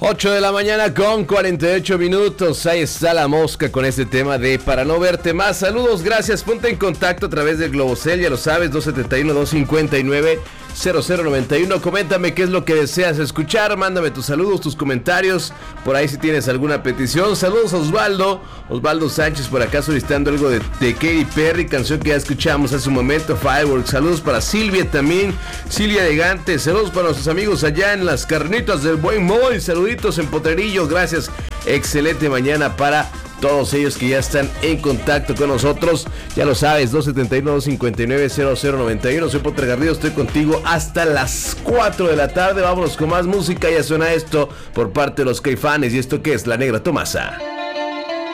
8 de la mañana con 48 minutos. Ahí está la mosca con este tema de Para no verte más. Saludos, gracias. Ponte en contacto a través de Globocel, ya lo sabes, 271-259-0091. Coméntame qué es lo que deseas escuchar. Mándame tus saludos, tus comentarios. Por ahí si tienes alguna petición. Saludos a Osvaldo Sánchez, por acá solicitando algo de Katy Perry, canción que ya escuchamos hace un momento, Fireworks. Saludos para Silvia también, Silvia Elegante. Saludos para nuestros amigos allá en las carnitas del Buen Moy. Saluditos en Potrerillo, gracias. Excelente mañana para todos ellos que ya están en contacto con nosotros. Ya lo sabes, 271-259-0091. Soy Potre Garrido, estoy contigo hasta las 4 de la tarde. Vámonos con más música. Ya suena esto por parte de los Caifanes. ¿Y esto qué es? La Negra Tomasa.